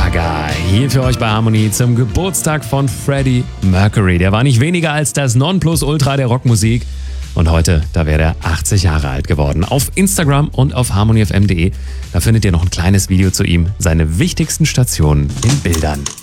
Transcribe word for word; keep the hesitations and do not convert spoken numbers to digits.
Gaga hier für euch bei Harmony zum Geburtstag von Freddie Mercury. Der war nicht weniger als das Nonplusultra der Rockmusik. Und heute, da wäre er achtzig Jahre alt geworden. Auf Instagram und auf harmony f m punkt d e, da findet ihr noch ein kleines Video zu ihm, seine wichtigsten Stationen in Bildern.